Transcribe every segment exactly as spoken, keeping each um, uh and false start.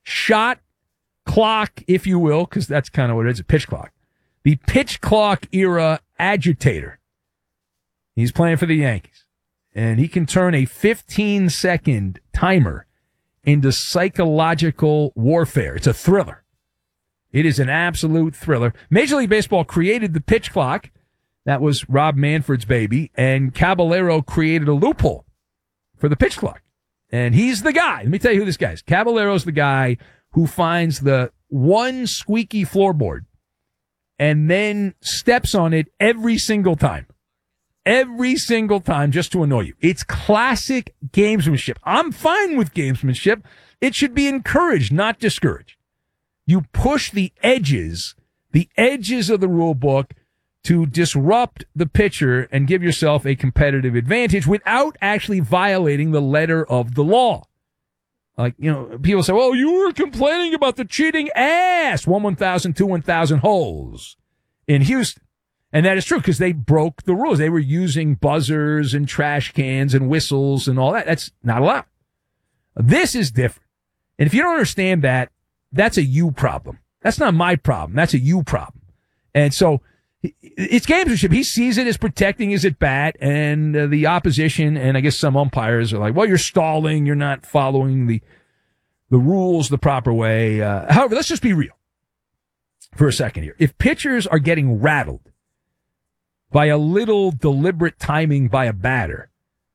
shot clock, if you will, because that's kind of what it is, a pitch clock. The pitch clock era agitator. He's playing for the Yankees. And he can turn a fifteen-second timer into psychological warfare. It's a thriller. It is an absolute thriller. Major League Baseball created the pitch clock. That was Rob Manfred's baby. And Caballero created a loophole for the pitch clock. And he's the guy. Let me tell you who this guy is. Caballero's the guy who finds the one squeaky floorboard and then steps on it every single time. Every single time just to annoy you. It's classic gamesmanship. I'm fine with gamesmanship. It should be encouraged, not discouraged. You push the edges, the edges of the rule book to disrupt the pitcher and give yourself a competitive advantage without actually violating the letter of the law. Like, you know, people say, well, you were complaining about the cheating ass. One one thousand, two one thousand holes in Houston. And that is true because they broke the rules. They were using buzzers and trash cans and whistles and all that. That's not allowed. This is different. And if you don't understand that, that's a you problem. That's not my problem. That's a you problem. And so it's gamesmanship. He sees it as protecting his at bat, and uh, the opposition and I guess some umpires are like, well, you're stalling. You're not following the the rules the proper way. Uh, however, let's just be real for a second here. If pitchers are getting rattled by a little deliberate timing by a batter,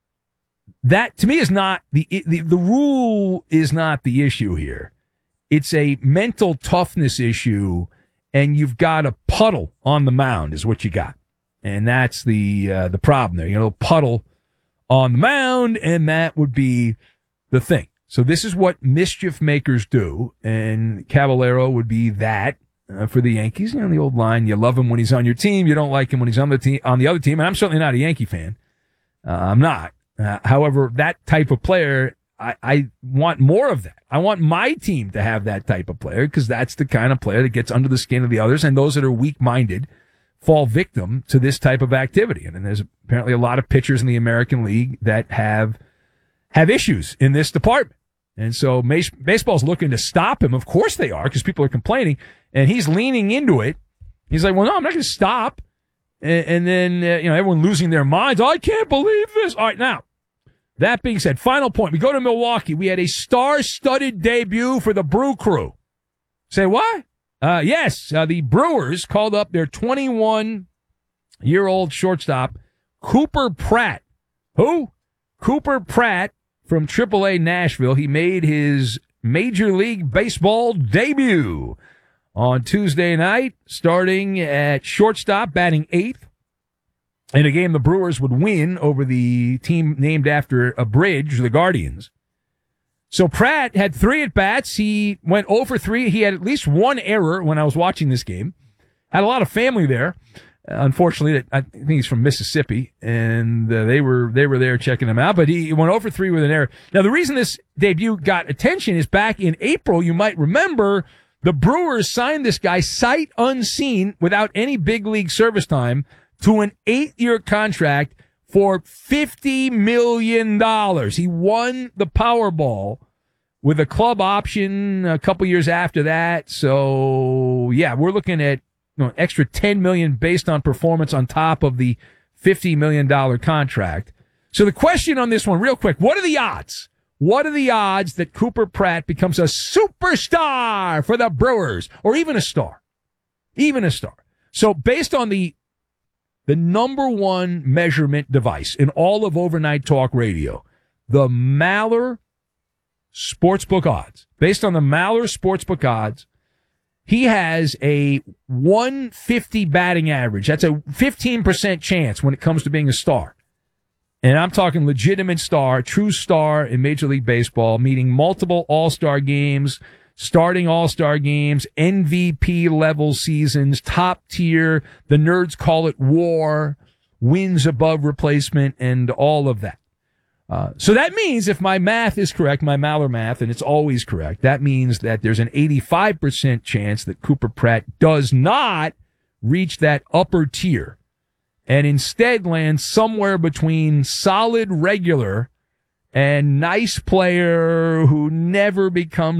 that to me is not the, the, the rule is not the issue here. It's a mental toughness issue, and you've got a puddle on the mound is what you got. And that's the, uh, the problem there. You know, a puddle on the mound, and that would be the thing. So this is what mischief makers do, and Caballero would be that. Uh, for the Yankees, you know, the old line, you love him when he's on your team, you don't like him when he's on the team, on the other team, and I'm certainly not a Yankee fan. Uh, I'm not. Uh, however, that type of player, I, I want more of that. I want my team to have that type of player because that's the kind of player that gets under the skin of the others, and those that are weak-minded fall victim to this type of activity. And, and there's apparently a lot of pitchers in the American League that have have issues in this department. And so baseball's looking to stop him. Of course they are, because people are complaining. And he's leaning into it. He's like, well, no, I'm not going to stop. And, and then, uh, you know, everyone losing their minds. Oh, I can't believe this. All right, now, that being said, final point. We go to Milwaukee. We had a star-studded debut for the Brew Crew. Say what? Uh, yes, uh, the Brewers called up their twenty-one-year-old shortstop, Cooper Pratt. Who? Cooper Pratt. From triple A Nashville. He made his Major League Baseball debut on Tuesday night, starting at shortstop, batting eighth, in a game the Brewers would win over the team named after a bridge, the Guardians. So Pratt had three at-bats. He went oh for three. He had at least one error when I was watching this game. Had a lot of family there. Unfortunately, I think he's from Mississippi, and uh, they were they were there checking him out. But he went oh for three with an error. Now, the reason this debut got attention is back in April, you might remember, the Brewers signed this guy sight unseen without any big league service time to an eight-year contract for fifty million dollars. He won the Powerball with a club option a couple years after that. So, yeah, we're looking at you know, extra ten million dollars based on performance on top of the fifty million dollars contract. So the question on this one, real quick, what are the odds? What are the odds that Cooper Pratt becomes a superstar for the Brewers, or even a star? Even a star. So based on the the number one measurement device in all of overnight talk radio, the Maller Sportsbook odds, based on the Maller Sportsbook odds, he has a one fifty batting average. That's a fifteen percent chance when it comes to being a star. And I'm talking legitimate star, true star in Major League Baseball, meaning multiple all-star games, starting all-star games, M V P level seasons, top tier, the nerds call it war, wins above replacement, and all of that. Uh, so that means if my math is correct, my Maller math, and it's always correct, that means that there's an eighty-five percent chance that Cooper Pratt does not reach that upper tier and instead lands somewhere between solid regular and nice player who never becomes